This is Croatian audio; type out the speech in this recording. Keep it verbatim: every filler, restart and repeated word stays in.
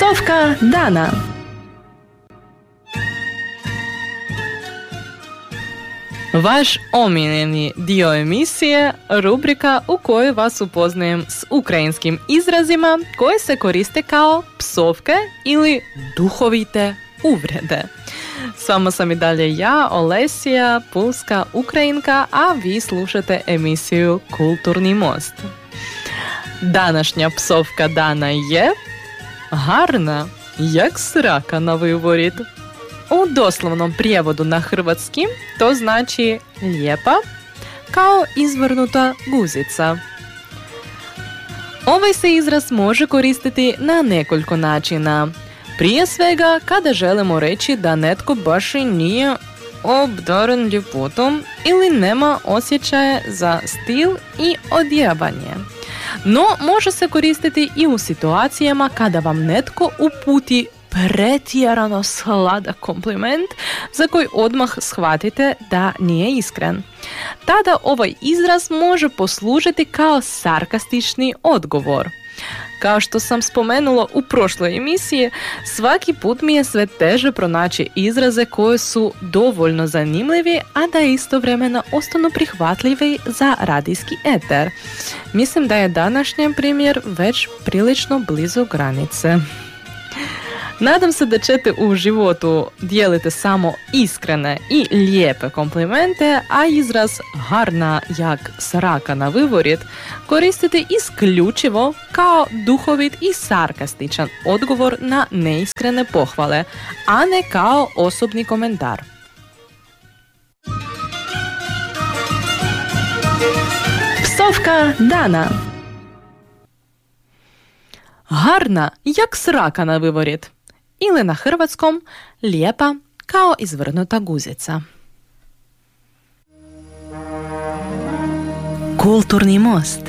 Psovka dana. Vaš omiljeni dio emisije, rubrika u kojoj vas upoznajem s ukrajinskim izrazima koji se koriste kao psovke ili duhovite uvrede. S vama sam i dalje ja, Olesija, pulska Ukrajinka, a vi slušate emisiju Kulturni most. Današnja psovka dana je harna, jak sraka na vyvorit. U doslovnom prijevodu na hrvatski to znači lijepa, kao izvrnuta guzica. Ovaj se izraz može koristiti na nekoliko načina. Prije svega kada želimo reći da netko baš i nije obdaren ljepotom ili nema osjećaje za stil i odjevanje. No, može se koristiti i u situacijama kada vam netko uputi pretjerano sladak kompliment za koji odmah shvatite da nije iskren. Tada ovaj izraz može poslužiti kao sarkastični odgovor. Kao što sam spomenula u prošloj emisiji, svaki put mi je sve teže pronaći izraze koje su dovoljno zanimljivi, a da istovremeno ostanu prihvatljivi za radijski eter. Mislim da je današnji primjer već prilično blizu granice. Nadam se da ćete u životu dijeliti samo iskrene i lijepe komplimente, a izraz harna jak sraka na vyvorit koristiti isključivo kao duhovit i sarkastičan odgovor na neiskrene pohvale, a ne kao osobni komentar. Psovka dana. Harna jak sraka na vyvorit. Ili na hrvatskom lijepa kao izvrnuta guzica. Kulturni most.